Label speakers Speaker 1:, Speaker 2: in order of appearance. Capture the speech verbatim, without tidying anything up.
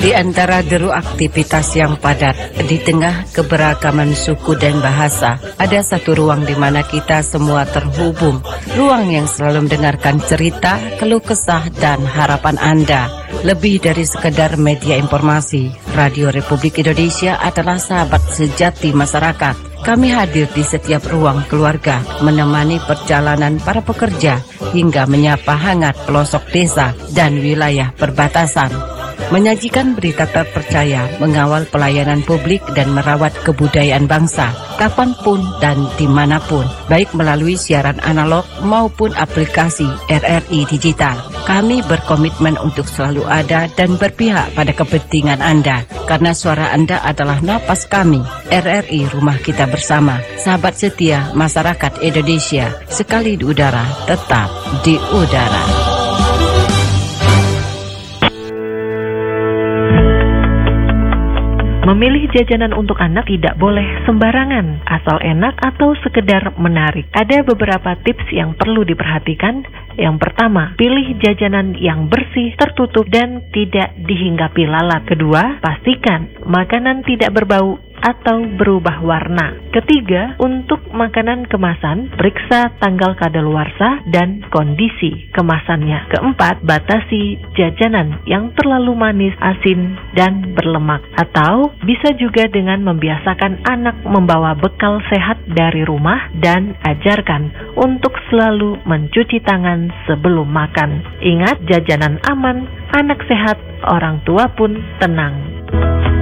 Speaker 1: Di antara deru aktivitas yang padat, di tengah keberagaman suku dan bahasa, ada satu ruang di mana kita semua terhubung. Ruang yang selalu mendengarkan cerita, keluh kesah, dan harapan Anda. Lebih dari sekedar media informasi, Radio Republik Indonesia adalah sahabat sejati masyarakat. Kami hadir di setiap ruang keluarga, menemani perjalanan para pekerja, hingga menyapa hangat pelosok desa dan wilayah perbatasan. Menyajikan berita terpercaya, mengawal pelayanan publik dan merawat kebudayaan bangsa, kapanpun dan dimanapun, baik melalui siaran analog maupun aplikasi R R I Digital. Kami berkomitmen untuk selalu ada dan berpihak pada kepentingan Anda, karena suara Anda adalah napas kami. R R I Rumah Kita Bersama, sahabat setia masyarakat Indonesia, sekali di udara, tetap di udara.
Speaker 2: Memilih jajanan untuk anak tidak boleh sembarangan, asal enak atau sekedar menarik. Ada beberapa tips yang perlu diperhatikan. Yang pertama, pilih jajanan yang bersih, tertutup, dan tidak dihinggapi lalat. Kedua, pastikan makanan tidak berbau atau berubah warna. Ketiga, untuk makanan kemasan, periksa tanggal kadaluarsa dan kondisi kemasannya. Keempat, batasi jajanan yang terlalu manis, asin, dan berlemak. Atau bisa juga dengan membiasakan anak membawa bekal sehat dari rumah dan ajarkan untuk selalu mencuci tangan sebelum makan. Ingat, jajanan aman, anak sehat, orang tua pun tenang.